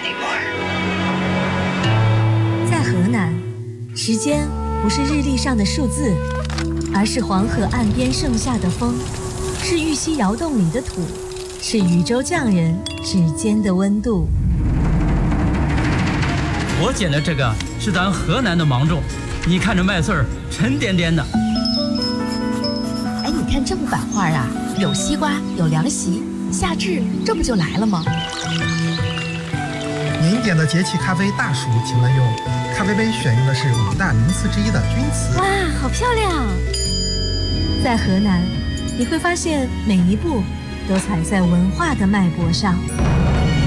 在河南，时间不是日历上的数字，而是黄河岸边盛夏的风，是玉溪窑洞里的土，是渝州匠人指尖的温度。 我捡的这个是咱河南的芒种，你看这麦穗儿沉甸甸的。 哎，你看这幅版画啊，有西瓜，有凉席，夏至这不就来了吗？ 您点的节气咖啡大暑，请问用咖啡杯选用的是5大名词之一的钧瓷。 哇，好漂亮！在河南，你会发现每一步都踩在文化的脉搏上。